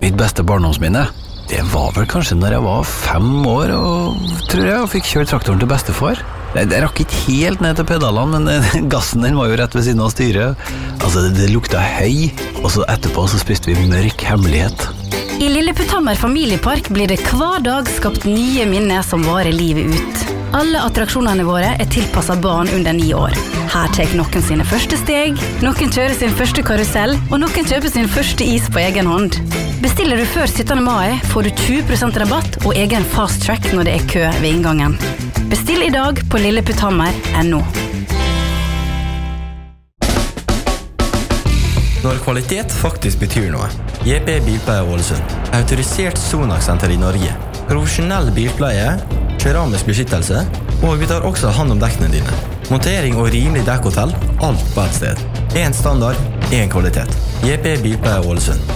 Mitt beste barndomsminne, det var vel kanskje når jeg var 5 år og tror jeg fikk kjørt traktoren til bestefar. Jeg rakk ikke helt ned til pedalene, men gassen den var jo rett ved siden av styret. Altså, det lukta høy, og så etterpå så spiste vi mørk hemmelighet. I Lilleputthammer familiepark blir det hver dag skapt nye minner som varer livet ut. Alle attraksjonene våre tilpasset barn under 9 år. Her tar noen sine første steg, noen kjører sin første karusell, og noen kjøper sin første is på egen hånd. Bestiller du før 17. mai, får du 20% rabatt og egen fast track når det kø ved inngangen. Bestill i dag på lilleputthammer.no. Når kvalitet faktisk betyr noe. JP Bilpleie Ålesund. Autorisert Sonax-senter i Norge. Profesjonell bilpleie, keramisk beskyttelse, og vi tar også hand om dekkene dine. Montering og rimelig dekkhotell, alt på et sted. En standard, en kvalitet. JP Bilpleie Ålesund.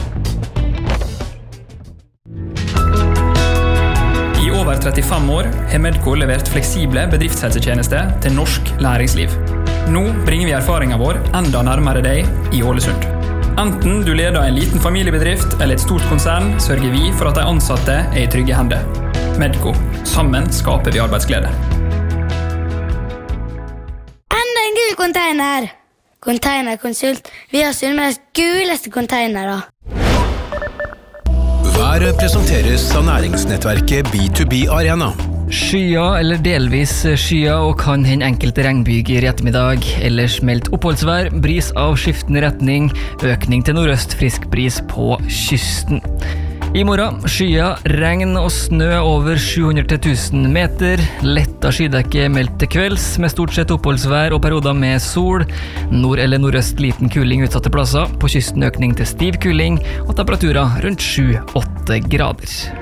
I over 35 år har Medco levert fleksible bedriftshelsetjenester til norsk læringsliv. Nå bringer vi erfaringen vår enda nærmere deg i Ålesund. Enten du leder en liten familiebedrift eller et stort konsern, sørger vi for at de ansatte i trygge hender. Medco. Sammen skaper vi arbeidsglede. Enda en gul container! Containerkonsult. Vi har Sunnmøres guleste containere. Været presenteres av næringsnettverket B2B Arena. Skyer eller delvis skyer og kan hende enkelte regnbyger i ettermiddag. Ellers meldt oppholdsvær, bris av skiftende retning, økning til nordøst, frisk bris på kysten. I morgen skyer, regn og snø over 700 til 1000 meter. Letta skydekke meldt til kvelds med stort sett oppholdsvær og perioder med sol. Nord eller nordøst liten kuling utsatte plasser. På kysten økning til stiv kuling og temperaturer rundt 7-8 grader.